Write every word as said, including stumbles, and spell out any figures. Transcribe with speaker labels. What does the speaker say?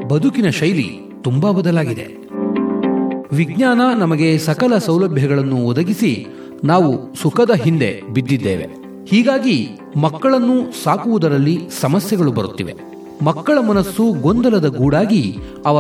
Speaker 1: ಬದುಕಿನ ಶೈಲಿ ತುಂಬಾ ಬದಲಾಗಿದೆ. ವಿಜ್ಞಾನ ನಮಗೆ ಸಕಲ ಸೌಲಭ್ಯಗಳನ್ನು ಒದಗಿಸಿ ನಾವು ಸುಖದ ಹಿಂದೆ ಬಿದ್ದಿದ್ದೇವೆ. ಹೀಗಾಗಿ ಮಕ್ಕಳನ್ನು ಸಾಕುವುದರಲ್ಲಿ ಸಮಸ್ಯೆಗಳು ಬರುತ್ತಿವೆ. ಮಕ್ಕಳ ಮನಸ್ಸು ಗೊಂದಲದ ಗೂಡಾಗಿ ಅವರ